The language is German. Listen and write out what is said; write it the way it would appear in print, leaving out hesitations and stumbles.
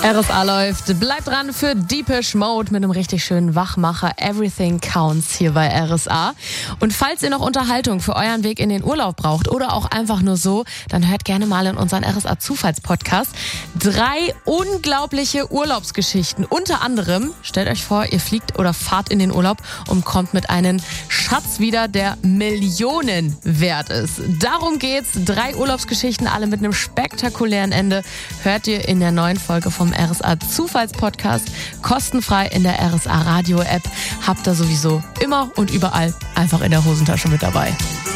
RSA läuft. Bleibt dran für Deepish Mode mit einem richtig schönen Wachmacher. Everything counts hier bei RSA. Und falls ihr noch Unterhaltung für euren Weg in den Urlaub braucht oder auch einfach nur so, dann hört gerne mal in unseren RSA Zufallspodcast. 3 unglaubliche Urlaubsgeschichten. Unter anderem, stellt euch vor, ihr fliegt oder fahrt in den Urlaub und kommt mit einem Schatz wieder, der Millionen wert ist. Darum geht's. 3 Urlaubsgeschichten, alle mit einem spektakulären Ende. Hört ihr in der neuen Folge vom RSA Zufallspodcast. Kostenfrei in der RSA Radio App. Habt ihr sowieso immer und überall einfach in der Hosentasche mit dabei.